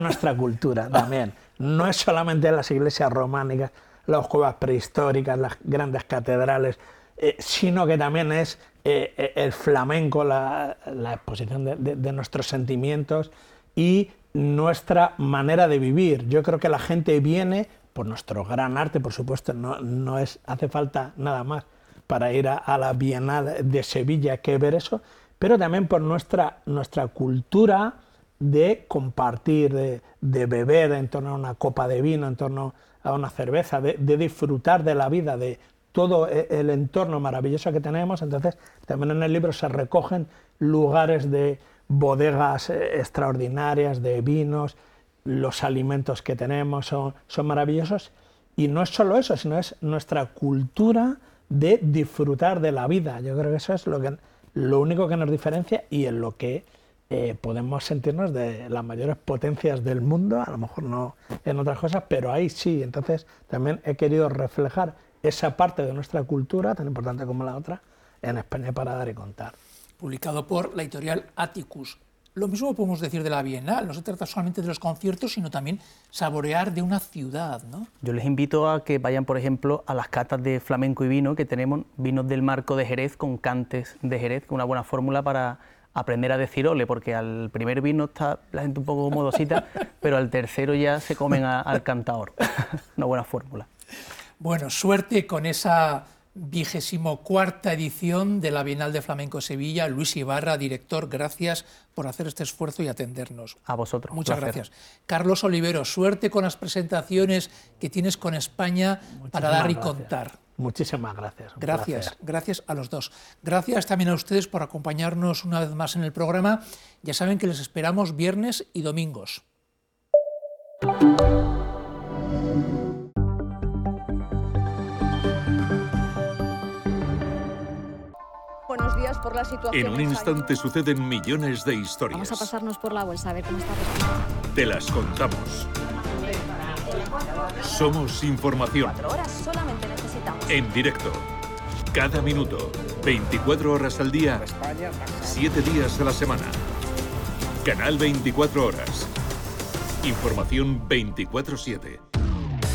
nuestra cultura también. No es solamente las iglesias románicas, las cuevas prehistóricas, las grandes catedrales, sino que también es el flamenco, la exposición de nuestros sentimientos y nuestra manera de vivir. Yo creo que la gente viene por nuestro gran arte, por supuesto, no hace falta nada más para ir a la Bienal de Sevilla que ver eso, pero también por nuestra cultura de compartir, de beber en torno a una copa de vino, en torno a una cerveza, de disfrutar de la vida, de todo el entorno maravilloso que tenemos. Entonces, también en el libro se recogen lugares de bodegas extraordinarias, de vinos, los alimentos que tenemos son maravillosos. Y no es solo eso, sino es nuestra cultura de disfrutar de la vida. Yo creo que eso es lo único que nos diferencia y en lo que podemos sentirnos de las mayores potencias del mundo, a lo mejor no en otras cosas, pero ahí sí. Entonces también he querido reflejar esa parte de nuestra cultura, tan importante como la otra, en España para dar y contar. Publicado por la editorial Atticus. Lo mismo podemos decir de la Bienal, no se trata solamente de los conciertos, sino también saborear de una ciudad, ¿no? Yo les invito a que vayan, por ejemplo, a las catas de flamenco y vino, que tenemos vinos del marco de Jerez con cantes de Jerez, una buena fórmula para aprender a decir ole, porque al primer vino está la gente un poco modosita, pero al tercero ya se comen al cantador. Una buena fórmula. Bueno, suerte con esa 24ª edición de la Bienal de Flamenco de Sevilla. Luis Ibarra, director, gracias por hacer este esfuerzo y atendernos. A vosotros. Muchas gracias. Carlos Olivero, suerte con las presentaciones que tienes con España para dar y contar. Muchísimas gracias. Gracias a los dos. Gracias también a ustedes por acompañarnos una vez más en el programa. Ya saben que les esperamos viernes y domingos. Buenos días. Por la situación. En un instante suceden millones de historias. Vamos a pasarnos por la bolsa a ver cómo está. Te las contamos. Somos información. 4 horas solamente necesitamos. En directo. Cada minuto. 24 horas al día. 7 días a la semana. Canal 24 horas. Información 24/7.